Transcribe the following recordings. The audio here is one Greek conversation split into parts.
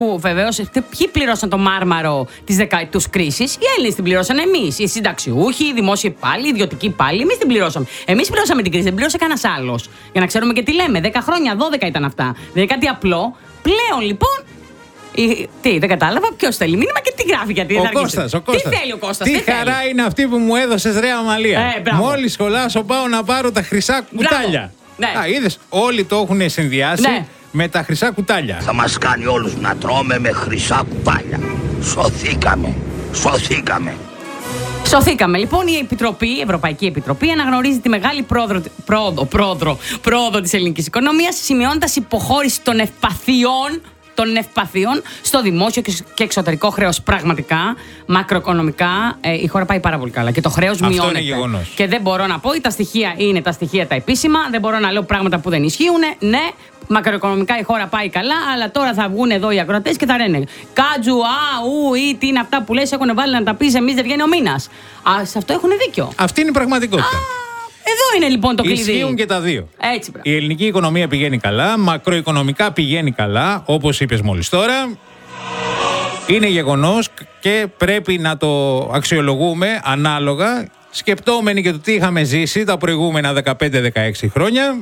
Που βεβαίως, ποιοι πληρώσαν το μάρμαρο της δεκαετούς κρίσης? Οι Έλληνες την πληρώσαν εμείς. Οι συνταξιούχοι, οι δημόσιοι υπάλληλοι, οι ιδιωτικοί υπάλληλοι. Εμείς την πληρώσαμε. Εμείς πληρώσαμε την κρίση, δεν πλήρωσε κανένας άλλος. Για να ξέρουμε και τι λέμε. 10 χρόνια, 12 ήταν αυτά. Δεν είναι κάτι απλό. Πλέον λοιπόν. Τι, δεν κατάλαβα. Ποιος θέλει μήνυμα και τι γράφει, γιατί ο Κώστας. Τι θέλει ο Κώστας? Τι χαρά θέλει. Είναι αυτή που μου έδωσες, ρε Αμαλία. Μόλις σχολάσω, πάω να πάρω τα χρυσά κουτάλια. Ναι. Είδες, όλοι το έχουν συνδυάσει. Ναι. Με τα χρυσά κουτάλια. Θα μας κάνει όλους να τρώμε με χρυσά κουτάλια. Σωθήκαμε. Λοιπόν, η Ευρωπαϊκή Επιτροπή αναγνωρίζει τη μεγάλη πρόοδο της ελληνικής οικονομίας, σημειώνοντας υποχώρηση των ευπαθειών στο δημόσιο και εξωτερικό χρέος. Πραγματικά, μακροοικονομικά, η χώρα πάει πάρα πολύ καλά και το χρέος μειώνεται. Αυτό είναι γεγονός. Και δεν μπορώ να πω, τα στοιχεία είναι τα στοιχεία τα επίσημα, δεν μπορώ να λέω πράγματα που δεν ισχύουν. Ναι, μακροοικονομικά η χώρα πάει καλά, αλλά τώρα θα βγουν εδώ οι ακροατές και θα λένε Κάτζου, ή τι είναι αυτά που λες, έχουν βάλει να τα πεις, εμείς δεν βγαίνει ο μήνας. Σε αυτό έχουν δίκιο. Αυτή είναι η πραγματικότητα. Εδώ είναι λοιπόν το κλειδί. Ισχύουν και τα δύο. Έτσι, η ελληνική οικονομία πηγαίνει καλά, μακροοικονομικά πηγαίνει καλά, όπως είπες μόλις τώρα. Είναι γεγονός και πρέπει να το αξιολογούμε ανάλογα, σκεπτόμενοι και το τι είχαμε ζήσει τα προηγούμενα 15-16 χρόνια.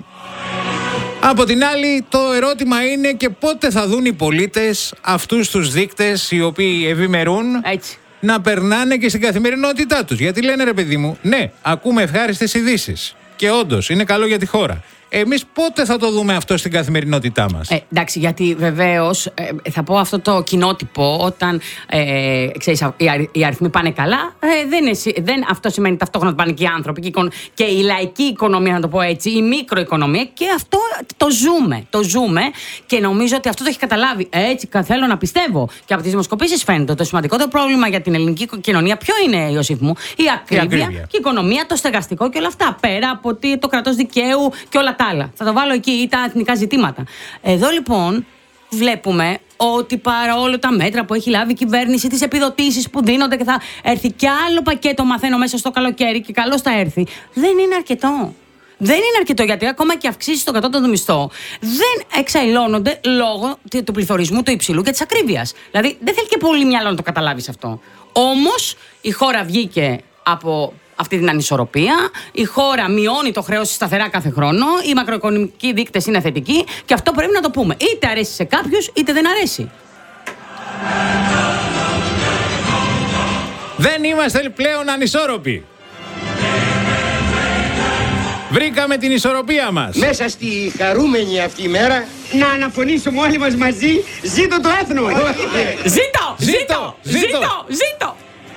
Από την άλλη, το ερώτημα είναι και πότε θα δουν οι πολίτες αυτούς τους δείκτες οι οποίοι ευημερούν να περνάνε και στην καθημερινότητά τους. Γιατί λένε, ρε παιδί μου, ναι, ακούμε ευχάριστες ειδήσεις και όντως είναι καλό για τη χώρα. Εμείς πότε θα το δούμε αυτό στην καθημερινότητά μας? Εντάξει, γιατί βεβαίως θα πω αυτό το κοινότυπο, όταν ξέρεις, οι αριθμοί πάνε καλά, αυτό σημαίνει ταυτόχρονα ότι πάνε και οι άνθρωποι και η λαϊκή οικονομία, να το πω έτσι, η μικροοικονομία, και αυτό το ζούμε και νομίζω ότι αυτό το έχει καταλάβει. Έτσι θέλω να πιστεύω. Και από τις δημοσκοπήσεις φαίνεται το σημαντικότερο πρόβλημα για την ελληνική κοινωνία ποιο είναι, Ιωσήφ μου? Η ακρίβεια και η οικονομία, το στεγαστικό και όλα αυτά. Πέρα από το κράτος δικαίου και όλα τα άλλα. Θα το βάλω εκεί, ή τα εθνικά ζητήματα. Εδώ λοιπόν βλέπουμε ότι παρόλο τα μέτρα που έχει λάβει η κυβέρνηση, τις επιδοτήσεις που δίνονται και θα έρθει κι άλλο πακέτο, μαθαίνω, μέσα στο καλοκαίρι, και καλώς θα έρθει, δεν είναι αρκετό. Δεν είναι αρκετό, γιατί ακόμα και αυξήσεις στο κατώτατο μισθό δεν εξαϊλώνονται λόγω του πληθωρισμού του υψηλού και της ακρίβειας. Δηλαδή δεν θέλει και πολύ μυαλό να το καταλάβεις αυτό. Όμως η χώρα βγήκε από αυτή την ανισορροπία. Η χώρα μειώνει το χρέος σταθερά κάθε χρόνο. Οι μακροοικονομικοί δείκτες είναι θετικοί και αυτό πρέπει να το πούμε. Είτε αρέσει σε κάποιους, είτε δεν αρέσει. Δεν είμαστε πλέον ανισόρροποι. Βρήκαμε την ισορροπία μας. Μέσα στη χαρούμενη αυτή μέρα να αναφωνήσουμε όλοι μας μαζί. Ζήτω το έθνο! Ζήτω!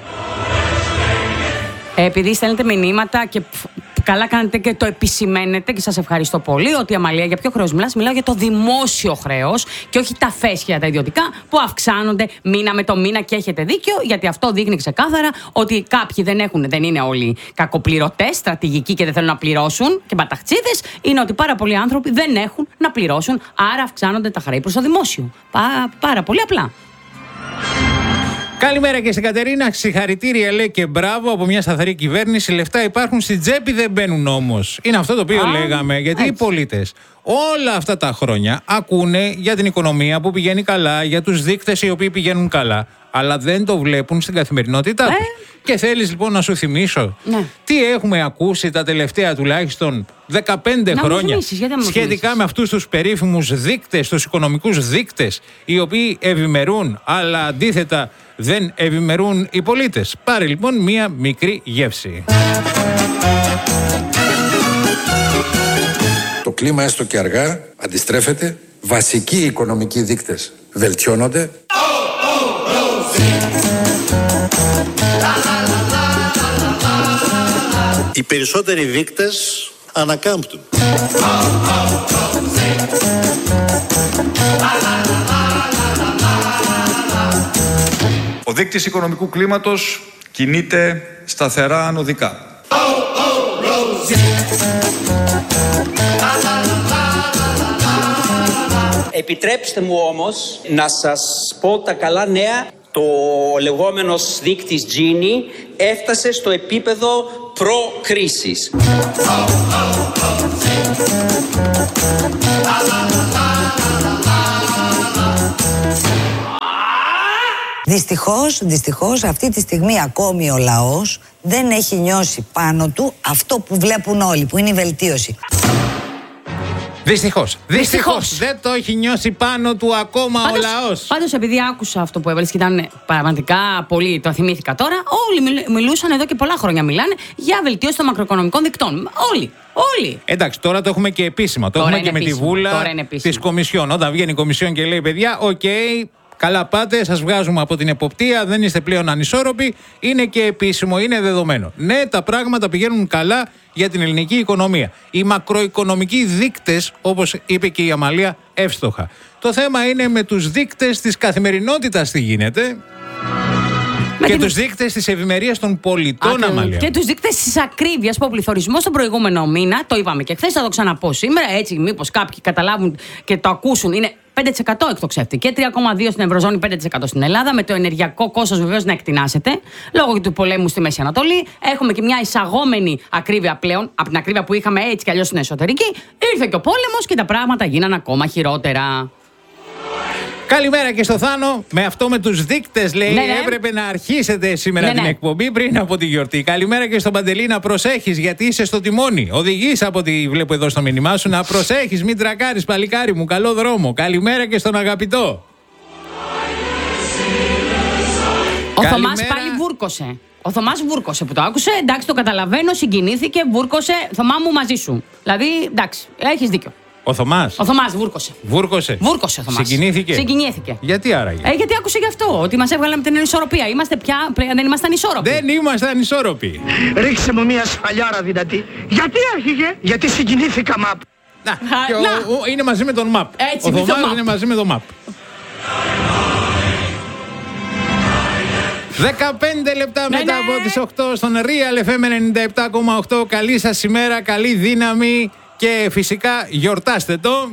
Επειδή στέλνετε μηνύματα και καλά κάνετε και το επισημαίνετε, και σας ευχαριστώ πολύ, ότι Αμαλία, για ποιο χρέος μιλάς? Μιλάω για το δημόσιο χρέος και όχι τα φέσια τα ιδιωτικά που αυξάνονται μήνα με το μήνα, και έχετε δίκιο, γιατί αυτό δείχνει ξεκάθαρα ότι κάποιοι δεν είναι όλοι κακοπληρωτές, στρατηγικοί και δεν θέλουν να πληρώσουν και μπαταχτσίδες. Είναι ότι πάρα πολλοί άνθρωποι δεν έχουν να πληρώσουν, άρα αυξάνονται τα χρέη προς το δημόσιο. Πάρα πολύ απλά. Καλημέρα και στην Κατερίνα. Συγχαρητήρια, λέει, και μπράβο από μια σταθερή κυβέρνηση. Λεφτά υπάρχουν, στην τσέπη δεν μπαίνουν όμως. Είναι αυτό το οποίο λέγαμε. Γιατί οι πολίτες όλα αυτά τα χρόνια ακούνε για την οικονομία που πηγαίνει καλά, για τους δείκτες οι οποίοι πηγαίνουν καλά, αλλά δεν το βλέπουν στην καθημερινότητά τους. Και θέλεις λοιπόν να σου θυμίσω τι έχουμε ακούσει τα τελευταία τουλάχιστον 15 χρόνια σχετικά με αυτούς τους περίφημους δείκτες, τους οικονομικούς δείκτες, οι οποίοι ευημερούν, αλλά αντίθετα δεν ευημερούν οι πολίτες. Πάρε λοιπόν μία μικρή γεύση. Το κλίμα, έστω και αργά, αντιστρέφεται. Βασικοί οικονομικοί δείκτες βελτιώνονται. Οι περισσότεροι δείκτες ανακάμπτουν. Ο δείκτης οικονομικού κλίματος κινείται σταθερά ανωδικά. Επιτρέψτε μου όμως να σας πω τα καλά νέα. Το λεγόμενος δείκτης Gini έφτασε στο επίπεδο προ-κρίσης. Δυστυχώς αυτή τη στιγμή ακόμη ο λαός δεν έχει νιώσει πάνω του αυτό που βλέπουν όλοι, που είναι η βελτίωση. Δυστυχώς δεν το έχει νιώσει πάνω του ακόμα ο λαός. Πάντως, επειδή άκουσα αυτό που έβαλες και ήταν πραγματικά πολύ, το θυμήθηκα τώρα, όλοι μιλούσαν εδώ και πολλά χρόνια μιλάνε για βελτίωση των μακροοικονομικών δικτών. Όλοι. Εντάξει, τώρα το έχουμε και επίσημα. Το έχουμε και με τη βούλα της Κομισιόν. Όταν βγαίνει η Κομισιόν και λέει, παιδιά, οκ, καλά πάτε, σας βγάζουμε από την εποπτεία, δεν είστε πλέον ανισόρροποι, είναι και επίσημο, είναι δεδομένο. Ναι, τα πράγματα πηγαίνουν καλά για την ελληνική οικονομία. Οι μακροοικονομικοί δείκτες, όπως είπε και η Αμαλία, εύστοχα. Το θέμα είναι με τους δείκτες της καθημερινότητας τι γίνεται. Και τους δείκτες της ευημερίας των πολιτών, Αμαλία. Και τους δείκτες της ακρίβειας που ο πληθωρισμός τον προηγούμενο μήνα, το είπαμε και χθες, θα το ξαναπώ σήμερα, έτσι μήπως κάποιοι καταλάβουν και το ακούσουν, είναι 5% εκτοξεύτηκε, 3,2% στην Ευρωζώνη, 5% στην Ελλάδα, με το ενεργειακό κόστος βεβαίως να εκτινάσεται, λόγω του πολέμου στη Μέση Ανατολή. Έχουμε και μια εισαγόμενη ακρίβεια πλέον, από την ακρίβεια που είχαμε έτσι κι αλλιώς στην εσωτερική. Ήρθε και ο πόλεμος και τα πράγματα γίνανε ακόμα χειρότερα. Καλημέρα και στο Θάνο. Με αυτό με τους δείκτες, λέει, έπρεπε να αρχίσετε σήμερα την εκπομπή πριν από τη γιορτή. Καλημέρα και στον Παντελή, να προσέχεις γιατί είσαι στο τιμόνι. Οδηγείς από ό,τι βλέπω εδώ στο μήνυμά σου. Να προσέχεις, μην τρακάρεις, παλικάρι μου. Καλό δρόμο. Καλημέρα και στον Αγαπητό. Ο Θωμάς πάλι βούρκωσε. Ο Θωμάς βούρκωσε που το άκουσε. Εντάξει, το καταλαβαίνω, συγκινήθηκε, βούρκωσε. Θωμά μου μαζί σου. Δηλαδή, εντάξει, έχεις δίκιο. Ο Θωμάς. Ο Θωμάς βούρκωσε. Βούρκωσε ο Θωμάς. Συγκινήθηκε. Γιατί άραγε? Γιατί άκουσε γι' αυτό, ότι μας έβγαλε με την ανισορροπία. Δεν ήμασταν ισόρροποι. Δεν ήμασταν ισόρροποι. Ρίξε μου μια σφαλιάρα δυνατή. Γιατί άρχιγε? Γιατί συγκινήθηκα, μαπ. Είναι μαζί με τον μαπ. Έτσι, ο Θωμάς είναι μαζί με τον μαπ. 15 λεπτά μετά από τις 8 στον Real FM 97,8. Καλή σας ημέρα, καλή δύναμη. Και φυσικά γιορτάστε το.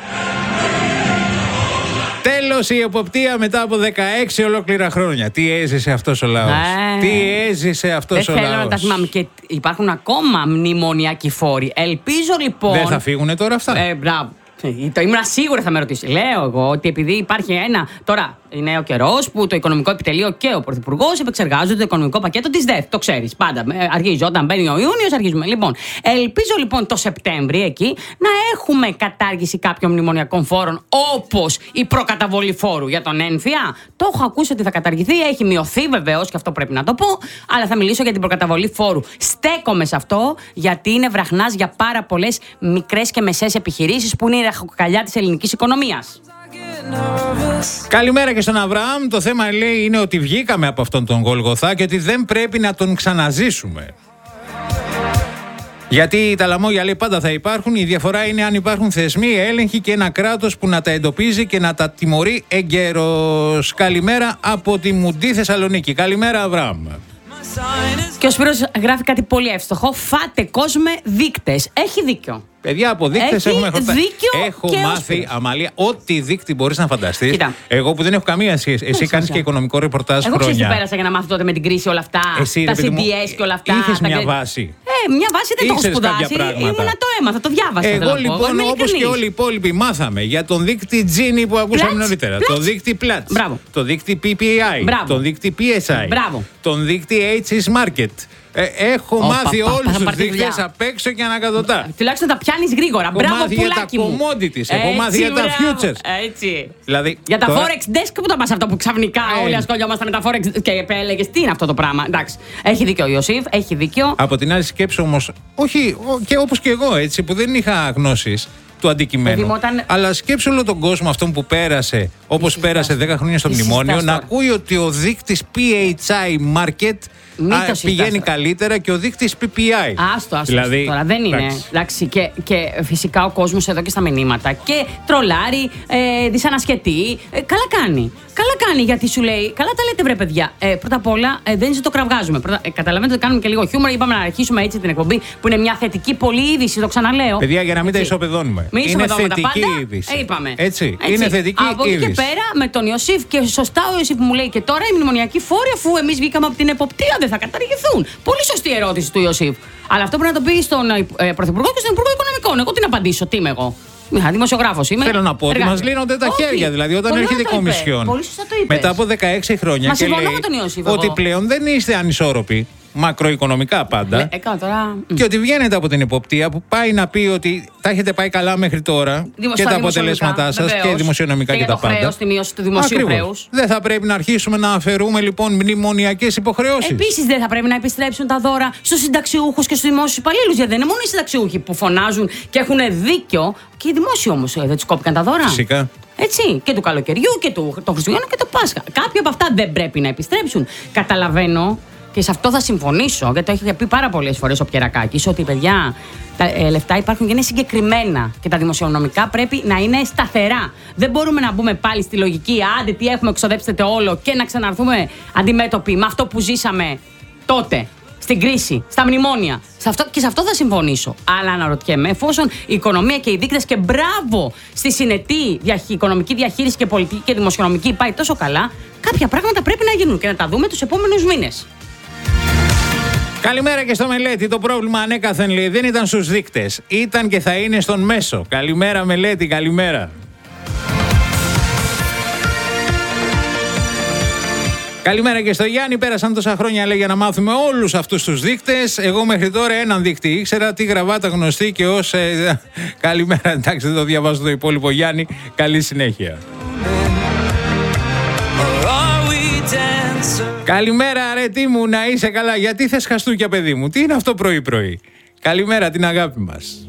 Τέλος η εποπτεία μετά από 16 ολόκληρα χρόνια. Τι έζησε αυτός ο λαός. Δεν θέλω να τα θυμάμαι. Και υπάρχουν ακόμα μνημονιακοί φόροι. Ελπίζω λοιπόν. Δεν θα φύγουνε τώρα αυτά. Μπράβο. Το ήμουν σίγουρα θα με ρωτήσει. Λέω εγώ ότι επειδή υπάρχει ένα. Τώρα είναι ο καιρός που το Οικονομικό Επιτελείο και ο Πρωθυπουργός επεξεργάζονται το οικονομικό πακέτο της ΔΕΘ. Το ξέρεις. Πάντα αρχίζει όταν μπαίνει ο Ιούνιος, αρχίζουμε. Λοιπόν, ελπίζω λοιπόν το Σεπτέμβρη εκεί να έχουμε κατάργηση κάποιων μνημονιακών φόρων, όπως η προκαταβολή φόρου για τον έμφυα. Το έχω ακούσει ότι θα καταργηθεί. Έχει μειωθεί βεβαίως και αυτό πρέπει να το πω. Αλλά θα μιλήσω για την προκαταβολή φόρου. Στέκομαι σε αυτό γιατί είναι βραχνάς για πάρα πολλές μικρές και μεσαίες επιχειρήσεις που είναι η ραχοκοκαλιά της ελληνικής οικονομίας. Καλημέρα και στον Αβραάμ. Το θέμα, λέει, είναι ότι βγήκαμε από αυτόν τον Γολγοθά και ότι δεν πρέπει να τον ξαναζήσουμε. Γιατί τα λαμόγια, λέει, πάντα θα υπάρχουν. Η διαφορά είναι αν υπάρχουν θεσμοί, έλεγχοι και ένα κράτος που να τα εντοπίζει και να τα τιμωρεί εγκαίρως. Καλημέρα από τη Μουντή, Θεσσαλονίκη. Καλημέρα, Αβραάμ. Και ο Σπύρος γράφει κάτι πολύ εύστοχο. Φάτε κόσμε δείκτες. Έχει δίκιο. Παιδιά, από δείκτες έχουμε Έχω μάθει, Αμαλία, ό,τι δείκτη μπορείς να φανταστείς. Κοίτα. Εγώ που δεν έχω καμία σχέση. Εσύ κάνεις και οικονομικό ρεπορτάζ χρόνια. Εγώ ξέρεις τι πέρασα για να μάθω τότε με την κρίση όλα αυτά. Εσύ, τα CDS και όλα αυτά. Είχες μια βάση. Μια βάση δεν το έχω σπουδάσει. Ήμουνα το έμαθα, το διάβασα. Εγώ λοιπόν, όπως και όλοι οι υπόλοιποι, μάθαμε για τον δείκτη Gini που ακούσαμε νωρίτερα. Το δείκτη Platts. Το δείκτη PPI. Τον δείκτη PSI. Τον δείκτη HS Market. Έχω μάθει όλους τους δείκτες απ' έξω και ανακατοτά. Τουλάχιστον τα πιάνεις γρήγορα. Μπράβο, πουλάκι μου. Έχω μάθει για τα commodities, έχω μάθει για τα futures. Έτσι. Δηλαδή, για τα forex desk, που το πας αυτό που ξαφνικά όλοι ασχολιόμασταν με τα forex και έλεγες τι είναι αυτό το πράγμα. Εντάξει. Έχει δίκιο ο Ιωσήφ, έχει δίκιο. Από την άλλη σκέψη όμως, όχι και όπως και εγώ έτσι, που δεν είχα γνώσεις του αντικειμένου. Αλλά σκέψου όλο τον κόσμο αυτόν που πέρασε, όπως πέρασε 10 χρόνια στο μνημόνιο, να ακούει ότι ο δείκτης PHI Market πηγαίνει καλύτερα και ο δείκτης PPI. Άστο δηλαδή, τώρα. Δεν είναι. Εντάξει, και φυσικά ο κόσμος εδώ και στα μηνύματα και τρολάρει, δυσανασχετεί. Καλά κάνει. Καλά κάνει γιατί σου λέει, καλά τα λέτε βρε παιδιά. Πρώτα απ' όλα δεν το κραυγάζουμε. Καταλαβαίνετε ότι κάνουμε και λίγο χιούμορ. Είπαμε να αρχίσουμε έτσι την εκπομπή που είναι μια θετική πολύ είδηση, το ξαναλέω. Παιδιά, για να μην τα ισοπεδώνουμε. Είναι θετική είδηση. Είπαμε. Έτσι. Είναι θετική είδηση. Από εκεί και πέρα με τον Ιωσήφ και σωστά ο Ιωσήφ μου λέει και τώρα οι μνημονιακοί φόροι, αφού εμείς βγήκαμε από την εποπτεία, δεν θα καταργηθούν. Πολύ σωστή ερώτηση του Ιωσήφ. Αλλά αυτό πρέπει να το πει στον Πρωθυπουργό και στον Υπουργό Οικονομικών. Εγώ τι να απαντήσω, τι είμαι εγώ. Δημοσιογράφος είμαι. Θέλω να πω ότι μας λύνονται τα χέρια. Δηλαδή, όταν έρχεται η Κομισιόν μετά από 16 χρόνια και λέει ότι πλέον δεν είστε ανισόρροποι, μακροοικονομικά πάντα. Τώρα... Και ότι βγαίνετε από την εποπτεία που πάει να πει ότι τα έχετε πάει καλά μέχρι τώρα και τα αποτελέσματά σας και δημοσιονομικά και τα πάντα. Χρέος, τη μείωση του δημοσίου χρέους. Δεν θα πρέπει να αρχίσουμε να αφαιρούμε λοιπόν μνημονιακές υποχρεώσεις. Επίσης, δεν θα πρέπει να επιστρέψουν τα δώρα στους συνταξιούχους και στους δημόσιους υπαλλήλους. Γιατί δεν είναι μόνο οι συνταξιούχοι που φωνάζουν και έχουν δίκιο. Και οι δημόσιοι όμως δεν τους κόπηκαν τα δώρα. Φυσικά. Έτσι, και του καλοκαιριού και του Χριστουγέννου και το Πάσχα. Κάποια από αυτά δεν πρέπει να επιστρέψουν. Καταλαβαίνω. Και σε αυτό θα συμφωνήσω, γιατί το έχει πει πάρα πολλές φορές ο Πιερακάκης, ότι παιδιά, τα λεφτά υπάρχουν και είναι συγκεκριμένα και τα δημοσιονομικά πρέπει να είναι σταθερά. Δεν μπορούμε να μπούμε πάλι στη λογική, άντε τι έχουμε, ξοδέψτε το όλο και να ξαναρθούμε αντιμέτωποι με αυτό που ζήσαμε τότε, στην κρίση, στα μνημόνια. Και σε αυτό θα συμφωνήσω. Αλλά αναρωτιέμαι, εφόσον η οικονομία και οι δείκτες και μπράβο στη συνετή οικονομική διαχείριση και πολιτική και δημοσιονομική πάει τόσο καλά, κάποια πράγματα πρέπει να γίνουν και να τα δούμε τους επόμενους μήνες. Καλημέρα και στο Μελέτη. Το πρόβλημα ανέκαθεν λέει δεν ήταν στους δείκτες. Ήταν και θα είναι στον μέσο. Καλημέρα Μελέτη, καλημέρα. Καλημέρα και στο Γιάννη. Πέρασαν τόσα χρόνια λέει για να μάθουμε όλους αυτούς τους δείκτες. Εγώ μέχρι τώρα έναν δείκτη ήξερα, τη γραβάτα γνωστή και ως... Καλημέρα, εντάξει δεν το διαβάζω το υπόλοιπο Γιάννη. Καλή συνέχεια. Καλημέρα αρετή μου, να είσαι καλά. Γιατί θες χαστούκια παιδί μου? Τι είναι αυτό πρωί-πρωί? Καλημέρα την αγάπη μας.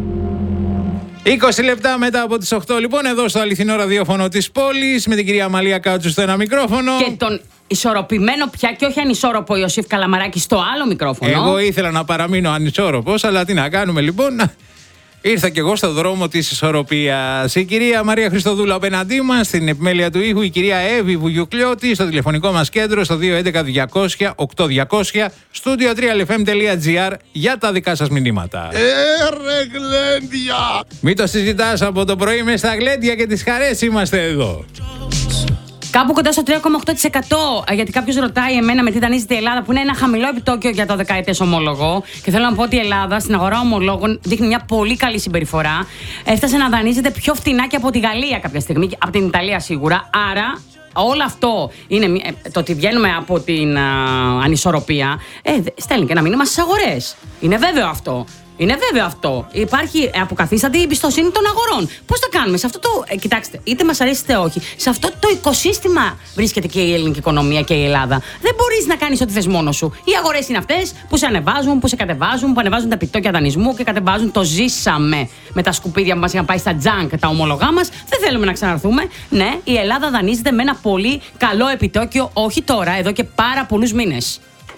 20 λεπτά μετά από τις 8 λοιπόν εδώ στο αληθινό ραδιόφωνο της πόλης με την κυρία Αμαλία Κάτσου στο ένα μικρόφωνο. Και τον ισορροπημένο πια και όχι ανισόρροπο Ιωσήφ Καλαμαράκη στο άλλο μικρόφωνο. Εγώ ήθελα να παραμείνω ανισόρροπος, αλλά τι να κάνουμε λοιπόν. Ήρθα και εγώ στο δρόμο της ισορροπίας. Η κυρία Μαρία Χριστοδούλου απέναντί μας, στην επιμέλεια του ήχου, η κυρία Εύη Βουγιουκλιώτη, στο τηλεφωνικό μας κέντρο, στο 211-200-8200, studio 3lfm.gr για τα δικά σας μηνύματα. Γλέντια! Μην το συζητάς, από το πρωί μες στα γλέντια και τις χαρές είμαστε εδώ. Κάπου κοντά στο 3,8%. Γιατί κάποιος ρωτάει εμένα με τι δανείζεται η Ελλάδα, που είναι ένα χαμηλό επιτόκιο για το δεκαετές ομόλογο. Και θέλω να πω ότι η Ελλάδα στην αγορά ομολόγων δείχνει μια πολύ καλή συμπεριφορά. Έφτασε να δανείζεται πιο φτηνά και από τη Γαλλία κάποια στιγμή, από την Ιταλία σίγουρα. Άρα όλο αυτό είναι το ότι βγαίνουμε από την ανισορροπία. Στέλνει και ένα μήνυμα στις αγορές. Είναι βέβαιο αυτό. Είναι βέβαιο αυτό. Υπάρχει αποκαθίστατη η εμπιστοσύνη των αγορών. Πώς θα κάνουμε σε αυτό το. Κοιτάξτε, είτε μας αρέσει είτε όχι, σε αυτό το οικοσύστημα βρίσκεται και η ελληνική οικονομία και η Ελλάδα. Δεν μπορείς να κάνεις ό,τι θες μόνος σου. Οι αγορές είναι αυτές που σε ανεβάζουν, που σε κατεβάζουν, που ανεβάζουν τα επιτόκια δανεισμού και κατεβάζουν το ζήσαμε με τα σκουπίδια που μας είχαν πάει στα τζάνκ τα ομόλογά μας. Δεν θέλουμε να ξαναρθούμε. Ναι, η Ελλάδα δανείζεται με ένα πολύ καλό επιτόκιο, όχι τώρα, εδώ και πάρα πολλούς μήνες.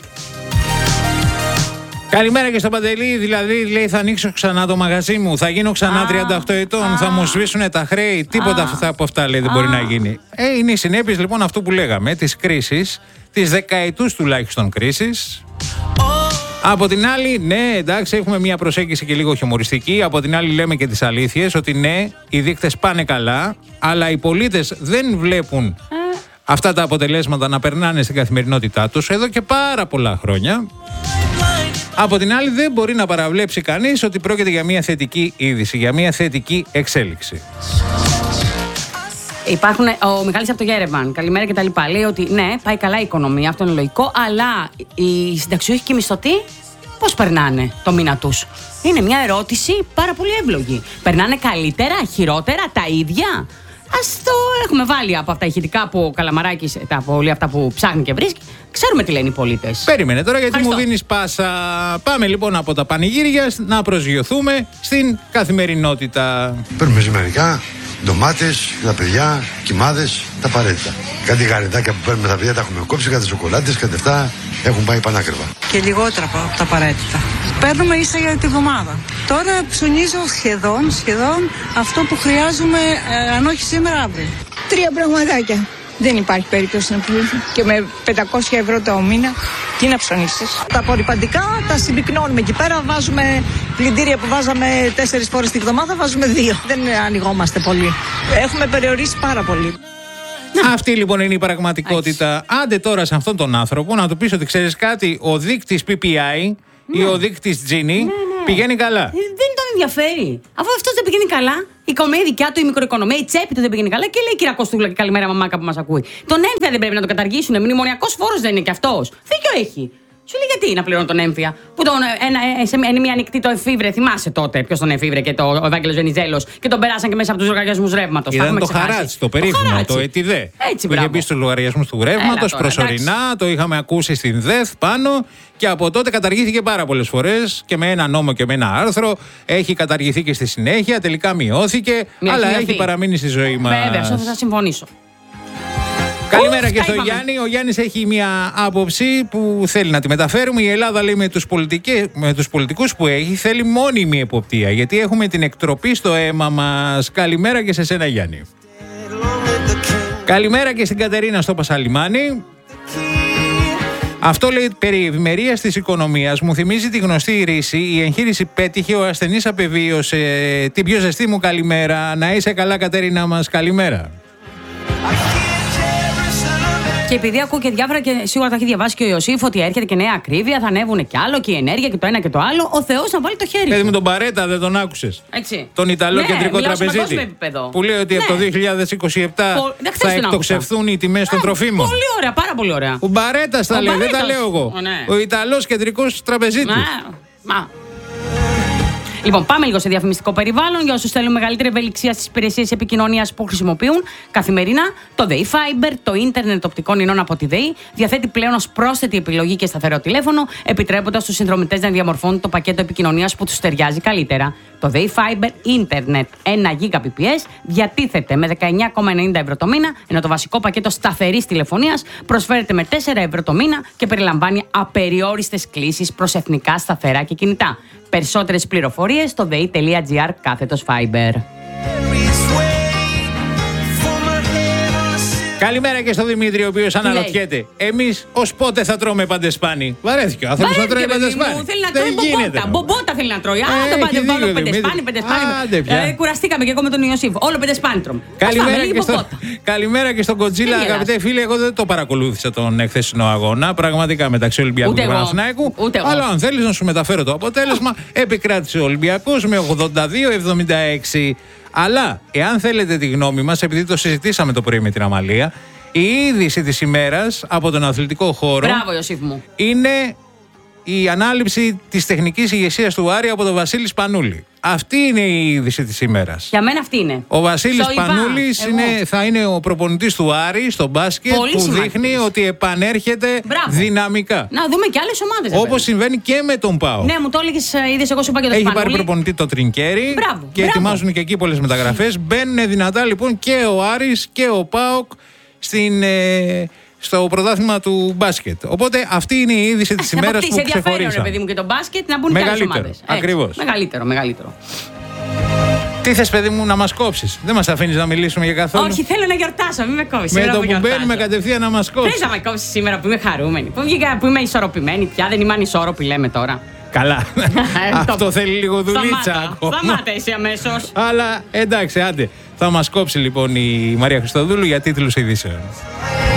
Καλημέρα και στον Παντελή, δηλαδή λέει θα ανοίξω ξανά το μαγαζί μου, θα γίνω ξανά 38 ετών, θα μου σβήσουν τα χρέη, τίποτα από αυτά λέει δεν μπορεί να γίνει. Είναι οι συνέπειες λοιπόν αυτού που λέγαμε, της κρίσης, της δεκαετούς τουλάχιστον κρίσης. Από την άλλη, ναι, εντάξει, έχουμε μια προσέγγιση και λίγο χιουμοριστική. Από την άλλη λέμε και τις αλήθειες, ότι ναι, οι δείκτες πάνε καλά, αλλά οι πολίτες δεν βλέπουν αυτά τα αποτελέσματα να περνάνε στην καθημερινότητά τους εδώ και πάρα πολλά χρόνια. Από την άλλη δεν μπορεί να παραβλέψει κανείς ότι πρόκειται για μια θετική είδηση, για μια θετική εξέλιξη. Υπάρχουν, ο Μιχάλης από το Γέρεβαν, καλημέρα και τα λοιπά, λέει ότι ναι, πάει καλά η οικονομία, αυτό είναι λογικό, αλλά οι συνταξιούχοι και οι μισθωτοί πώς περνάνε το μήνα τους? Είναι μια ερώτηση πάρα πολύ εύλογη. Περνάνε καλύτερα, χειρότερα, τα ίδια? Ας το έχουμε βάλει από αυτά τα ηχητικά που ο Καλαμαράκης, από όλα αυτά που ψάχνει και βρίσκει. Ξέρουμε τι λένε οι πολίτες. Περίμενε τώρα γιατί μου δίνεις πάσα. Πάμε λοιπόν από τα πανηγύρια να προσγειωθούμε στην καθημερινότητα. Παίρνουμε ζυμερικά, ντομάτες, τα παιδιά, κοιμάδες, τα απαραίτητα. Κάτι γαριδάκια που παίρνουμε τα παιδιά τα έχουμε κόψει, κάτι σοκολάτες, κάτι αυτά έχουν πάει πανάκριβα. Και λιγότερα από τα απαραίτητα. Παίρνουμε ίσα για τη βδομάδα. Τώρα ψωνίζω σχεδόν αυτό που χρειάζομαι, αν όχι σήμερα, αύριο. 3 πραγματάκια. Δεν υπάρχει περίπτωση να πληρώσω. Και με 500 ευρώ το μήνα, τι να ψωνίσεις? Τα απορριπαντικά τα συμπυκνώνουμε εκεί πέρα. Βάζουμε πλυντήρια που βάζαμε 4 φορές τη βδομάδα, βάζουμε 2. Δεν ανοιγόμαστε πολύ. Έχουμε περιορίσει πάρα πολύ. Αυτή λοιπόν είναι η πραγματικότητα. Άντε τώρα σε αυτόν τον άνθρωπο να του πεις ότι ξέρεις κάτι, ο δείκτης PPI ή ο δείκτης Gini πηγαίνει καλά. Δεν τον ενδιαφέρει. Αφού αυτός δεν πηγαίνει καλά, Η δικιά του, η μικροοικονομία, η τσέπη του δεν πήγαινε καλά και λέει κυρία Κωστούλα και καλημέρα μαμάκα που μας ακούει. Τον έμφυα δεν πρέπει να το καταργήσουν. Μνημονιακός φόρος δεν είναι κι αυτός. Δίκιο έχει. Σου λέει γιατί να πληρώνω τον έμφυα. Που σε μια ανοιχτή το εφήβρε, θυμάσαι τότε ποιος τον εφήβρε και ο Ευάγγελος Βενιζέλος και τον περάσαν και μέσα από τους λογαριασμούς ρεύματος. Ήταν το χαράτσι, το περίφημο, το ΕΤΙΔΕ. Που είχε μπει στους λογαριασμούς του ρεύματος προσωρινά, το είχαμε ακούσει στην ΔΕΘ πάνω και από τότε καταργήθηκε πάρα πολλές φορές και με ένα νόμο και με ένα άρθρο. Έχει καταργηθεί και στη συνέχεια, τελικά μειώθηκε, αλλά έχει παραμείνει στη ζωή μας. Βέβαια, αυτό θα συμφωνήσω. Καλημέρα και στο Γιάννη. Ο Γιάννης έχει μια άποψη που θέλει να τη μεταφέρουμε. Η Ελλάδα, λέει, με τους πολιτικούς που έχει, θέλει μόνιμη εποπτεία. Γιατί έχουμε την εκτροπή στο αίμα μας. Καλημέρα και σε σένα, Γιάννη. Καλημέρα και στην Κατερίνα στο Πασαλιμάνι. Αυτό, λέει, περί ευημερίας της οικονομίας μου θυμίζει τη γνωστή ρίση. Η εγχείρηση πέτυχε, ο ασθενής απεβίωσε. Την πιο ζεστή μου καλημέρα. Να είσαι καλά, Κατερίνα μας. Καλημέρα. Και επειδή ακούω και διάφορα και σίγουρα τα έχει διαβάσει και ο Ιωσήφ ότι έρχεται και νέα ακρίβεια, θα ανέβουν κι άλλο και η ενέργεια και το ένα και το άλλο. Ο Θεός να βάλει το χέρι. Παιδί με τον Παρέτα, δεν τον άκουσες? Έτσι. Τον Ιταλό κεντρικό τραπεζίτη. Που λέει ότι από το 2027 θα εκτοξευθούν οι τιμές των τροφίμων. Πολύ ωραία, πάρα πολύ ωραία. Ο Μπαρέτας τα λέει, δεν τα λέω εγώ. Ο Ιταλός κεντρικός τραπεζίτης. Λοιπόν, πάμε λίγο σε διαφημιστικό περιβάλλον για όσους θέλουν μεγαλύτερη ευελιξία στις υπηρεσίες επικοινωνίας που χρησιμοποιούν καθημερινά. Το ΔΕΗ Fiber, το ίντερνετ οπτικών ινών από τη ΔΕΗ, διαθέτει πλέον ως πρόσθετη επιλογή και σταθερό τηλέφωνο, επιτρέποντας στους συνδρομητές να διαμορφώνουν το πακέτο επικοινωνίας που τους ταιριάζει καλύτερα. Το ΔΕΗ Fiber ίντερνετ 1 Gbps διατίθεται με 19,90 ευρώ το μήνα, ενώ το βασικό πακέτο σταθερής τηλεφωνίας προσφέρεται με 4 ευρώ το μήνα και περιλαμβάνει απεριόριστες κλήσεις προς εθνικά σταθερά και κινητά. Περισσότερες πληροφορίες στο dei.gr/Fiber. Καλημέρα και στο Δημήτρη, ο οποίος αναρωτιέται. Εμείς ως πότε θα τρώμε παντεσπάνι? Βαρέθηκε ο άνθρωπος να τρώει παντεσπάνι. Θέλει να τρώει μπομπότα. Μπομπότα θέλει να τρώει. Άντε παντεσπάνι, παντεσπάνι. Κουραστήκαμε και εγώ με τον Ιωσήφ. Όλο παντεσπάνι τρώμε. Καλημέρα και στον Κοντζίλα, αγαπητέ φίλε. Εγώ δεν το παρακολούθησα τον χθεσινό αγώνα. Πραγματικά μεταξύ Ολυμπιακού και Παναθηναϊκού. Αλλά αν θέλεις να σου μεταφέρω το αποτέλεσμα, επικράτησε ο Ολυμπιακός με 82-76. Αλλά, εάν θέλετε τη γνώμη μας, επειδή το συζητήσαμε το πρωί με την Αμαλία, η είδηση της ημέρας από τον αθλητικό χώρο. Μπράβο, Ιωσήφ μου. Είναι η ανάληψη της τεχνικής ηγεσίας του Άρη από τον Βασίλη Σπανούλη. Αυτή είναι η είδηση της ημέρας. Για μένα αυτή είναι. Ο Βασίλης Σπανούλης θα είναι ο προπονητής του Άρη στο μπάσκετ. Πολύ που δείχνει ότι επανέρχεται δυναμικά. Να δούμε και άλλες ομάδες. Όπως συμβαίνει και με τον ΠΑΟ. Ναι, μου το έλεγες, είδες, εγώ σου είπα και το Σπανούλη. Έχει πάρει προπονητή το Τρινκέρι και ετοιμάζουν και εκεί πολλές μεταγραφές. Μπαίνουν δυνατά λοιπόν και ο Άρης και ο ΠΑΟΚ στο πρωτάθλημα του μπάσκετ. Οπότε αυτή είναι η είδηση της ημέρας που ξεχωρίσαμε. Ενδιαφέρον, παιδί μου, και το μπάσκετ να μπουν και άλλες ομάδες. Ακριβώς. Μεγαλύτερο. Τι θες, παιδί μου, να μας κόψεις? Δεν μας αφήνεις να μιλήσουμε για καθόλου? Όχι, θέλω να γιορτάσω, μην με κόψεις. Με το που μπαίνουμε κατευθείαν να μας κόψεις. Θες να με κόψεις σήμερα που είμαι χαρούμενη, που είμαι ισορροπημένη πια, δεν είμαι ανισόρροπη, λέμε τώρα. Καλά. Αυτό θέλει λίγο δουλίτσα ακόμα. Σταμάτα εσύ αμέσως. Αλλά εντάξει, άντε. Θα μας κόψει λοιπόν η Μαρία Χριστοδούλου για τίτλους ειδήσεων.